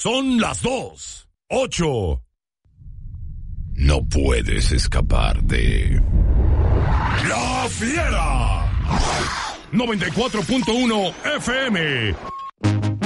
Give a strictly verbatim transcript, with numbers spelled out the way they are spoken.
Son las dos. Ocho. No puedes escapar de... ¡La Fiera! noventa y cuatro punto uno F M.